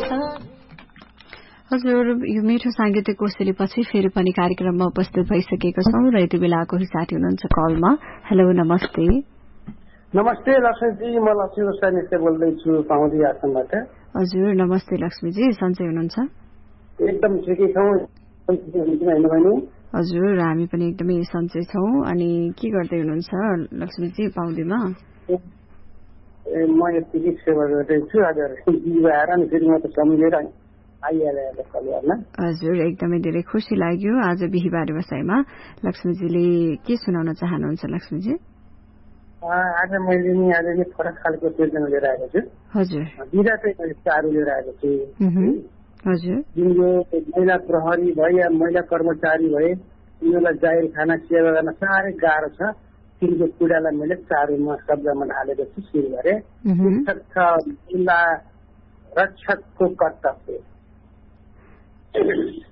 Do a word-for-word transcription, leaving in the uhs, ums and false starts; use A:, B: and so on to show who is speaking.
A: हजुर, यो मिठो साङ्गीतिक कोसेलीपछि फेरि पनि कार्यक्रममा उपस्थित भइसकेको छौं र यति बेलाको साथी हुनुहुन्छ कलमा। हेलो, नमस्ते।
B: नमस्ते लक्ष्मीजी, म लक्ष्मी गोसाई निश्चय बोल्दैछु पाउँदी आश्रमबाट।
A: हजुर, नमस्ते लक्ष्मीजी, सन्चै हुनुहुन्छ?
B: एकदम ठिकै छौँ।
A: हजुर, हामी पनि एकदमै सन्चै छौँ। अनि के गर्दै हुनुहुन्छ लक्ष्मीजी पाउँदीमा?
B: म यतिकै सेवा गर्दैछु। हजुर, आएर अनि फेरि म त सम्झेर आइहालेँ परिवारमा।
A: हजुर, एकदमै धेरै खुसी लाग्यो। आज बिहिबार व्यवसायमा लक्ष्मीजीले के सुनाउन चाहनुहुन्छ लक्ष्मीजी?
B: आज मैले नि आज नि फरक खालको योजना लिएर आएको छु।
A: हजुर,
B: बिदा चाहिँ मैले चारू लिएर आएको छु।
A: हजुर,
B: जुन यो महिला प्रहरी भए या महिला कर्मचारी भए उनीहरूलाई जाहिर खाना सेवा गर्न साह्रै गाह्रो छ। तिनको पीडालाई मैले चारूमा शब्दमा ढालेको छु। सुरु गरे महिला रक्षकको कर्तव्य।